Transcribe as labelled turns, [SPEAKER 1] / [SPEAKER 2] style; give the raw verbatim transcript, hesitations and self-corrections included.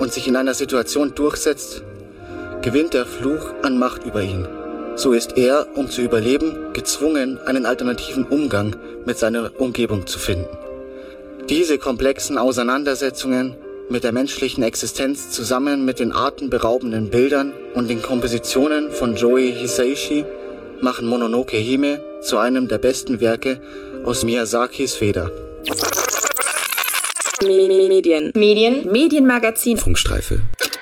[SPEAKER 1] und sich in einer Situation durchsetzt, gewinnt der Fluch an Macht über ihn. So ist er, um zu überleben, gezwungen, einen alternativen Umgang mit seiner Umgebung zu finden. Diese komplexen Auseinandersetzungen mit der menschlichen Existenz zusammen mit den atemberaubenden Bildern und den Kompositionen von Joe Hisaishi machen Mononoke Hime zu einem der besten Werke aus Miyazakis Feder.
[SPEAKER 2] Medien. Medien. Medienmagazin.
[SPEAKER 3] Funkstreife.